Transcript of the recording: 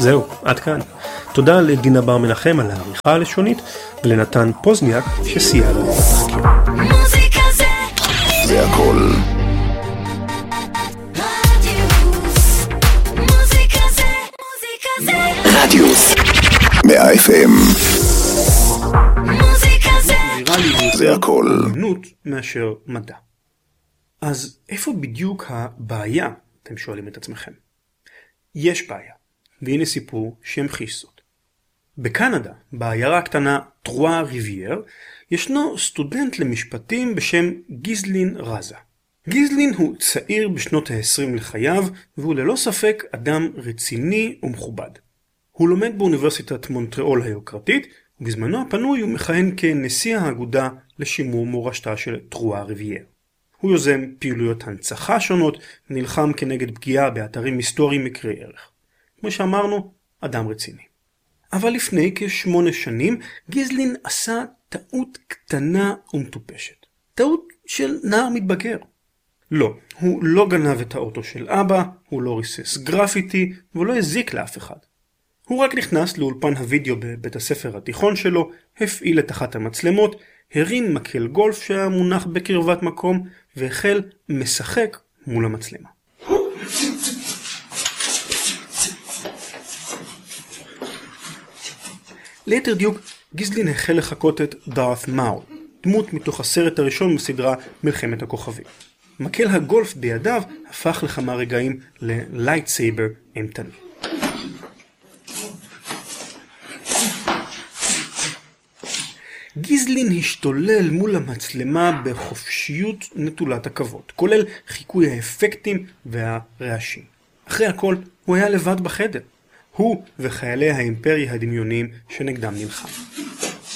זהו, עד כאן. תודה לדינה בר מנחם על העריכה הלשונית, ולנתן פוזניאק שסייע לנו בתחקיר. מוזיקה זה הכל. מוזיקה זה רדיוס 100 FM. מוזיקה זה הכל. אמנות מאשר מדע. אז איפה בדיוק הבעיה, אתם שואלים את עצמכם? יש בעיה, והנה סיפור שהמחיש זאת. בקנדה, בעיירה הקטנה טרואה ריבייר, ישנו סטודנט למשפטים בשם גיזלין רזה. גיזלין הוא צעיר בשנות ה-20 לחייו, והוא ללא ספק אדם רציני ומכובד. הוא לומד באוניברסיטת מונטריאול היוקרתית, ובזמנו הפנוי הוא מכהן כנשיא האגודה לשימור מורשתה של טרואה ריבייר. הוא יוזם פעילויות הנצחה שונות, ונלחם כנגד פגיעה באתרים היסטוריים מקרי ערך. כמו שאמרנו, אדם רציני. אבל לפני כ8 שנים, גיזלין עשה טעות קטנה ומטופשת. טעות של נער מתבגר. לא, הוא לא גנב את האוטו של אבא, הוא לא ריסס גרפיטי, והוא לא הזיק לאף אחד. הוא רק נכנס לאולפן הוידאו בבית הספר התיכון שלו, הפעיל את אחת המצלמות, הרים מקל גולף שהיה מונח בקרבת מקום, והחל משחק מול המצלמה. ליתר דיוק, גיזלין החל לחקות את דארת מאול, דמות מתוך הסרט הראשון בסדרה מלחמת הכוכבים. מקל הגולף בידיו הפך לכמה רגעים ללייטסייבר אימתני. גיזלין השתולל מול המצלמה בחופשיות נטולת עכבות, כולל חיקוי האפקטים והרעשים. אחרי הכל, הוא היה לבד בחדר. הוא וחיילי האימפריה הדמיוניים שנגדם נלחם.